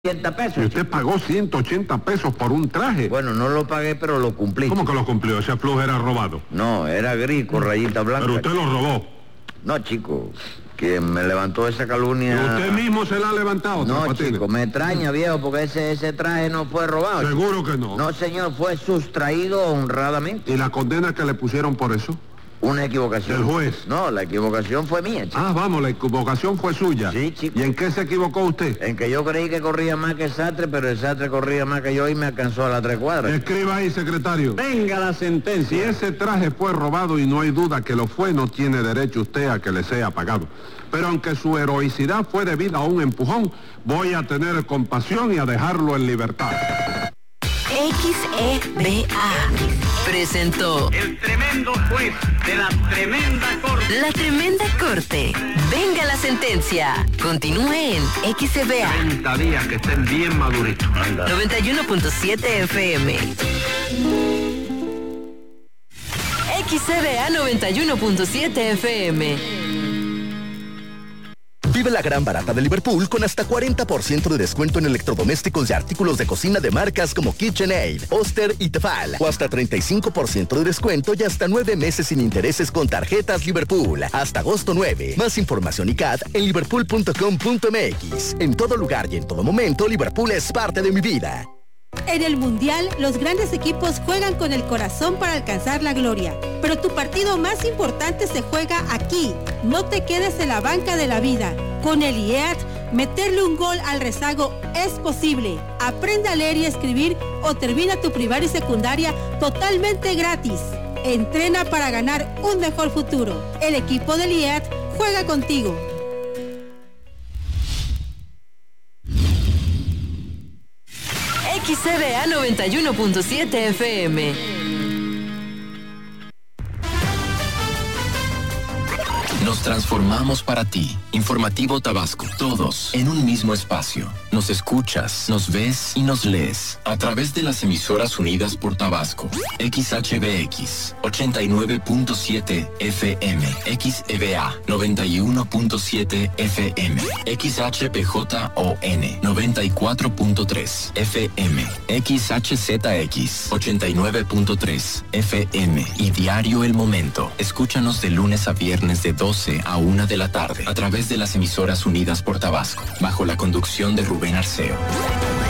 180 pesos. ¿Y usted pagó 180 pesos por un traje? Bueno, no lo pagué, pero lo cumplí. ¿Cómo que lo cumplió? Ese flujo era robado. No, era gris con rayita blanca. Pero usted lo robó. No, chico, quien me levantó esa calumnia... ¿Y usted mismo se la ha levantado? No, chico, me extraña, viejo, porque ese traje no fue robado. ¿Seguro que no? No, señor, fue sustraído honradamente. ¿Y la condena que le pusieron por eso? Una equivocación. ¿El juez? No, la equivocación fue mía, chico. Ah, vamos, la equivocación fue suya. Sí, chico. ¿Y en qué se equivocó usted? En que yo creí que corría más que el Sastre, pero el Sastre corría más que yo y me alcanzó a las 3 cuadras. Escriba ahí, secretario. Venga la sentencia. Si ese traje fue robado y no hay duda que lo fue, no tiene derecho usted a que le sea pagado. Pero aunque su heroicidad fue debida a un empujón, voy a tener compasión y a dejarlo en libertad. XEBA presentó El tremendo juez de la tremenda corte. La Tremenda Corte. Venga la sentencia. Continúe en XEBA 30 días que estén bien maduritos. 91.7 FM. XEBA 91.7 FM. Vive la gran barata de Liverpool con hasta 40% de descuento en electrodomésticos y artículos de cocina de marcas como KitchenAid, Oster y Tefal. O hasta 35% de descuento y hasta 9 meses sin intereses con tarjetas Liverpool. Hasta agosto 9. Más información y CAT en liverpool.com.mx. En todo lugar y en todo momento, Liverpool es parte de mi vida. En el Mundial, los grandes equipos juegan con el corazón para alcanzar la gloria. Pero tu partido más importante se juega aquí. No te quedes en la banca de la vida. Con el IEAT, meterle un gol al rezago es posible. Aprende a leer y escribir o termina tu primaria y secundaria totalmente gratis. Entrena para ganar un mejor futuro. El equipo del IEAT juega contigo. XEBA 91.7 FM. Nos transformamos para ti. Informativo Tabasco. Todos en un mismo espacio. Nos escuchas, nos ves y nos lees. A través de las emisoras unidas por Tabasco. XHBX 89.7 FM. XEBA 91.7 FM. XHPJON 94.3 FM. XHZX 89.3 FM. Y Diario El Momento. Escúchanos de lunes a viernes de 12 a 1 de la tarde a través de las emisoras unidas por Tabasco, bajo la conducción de Rubén Arceo.